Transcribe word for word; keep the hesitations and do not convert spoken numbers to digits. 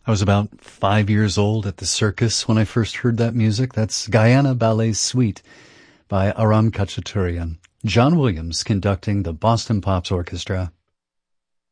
I was about five years old at the circus when I first heard that music. That's Guyana Ballet Suite by Aram Khachaturian. John Williams conducting the Boston Pops Orchestra.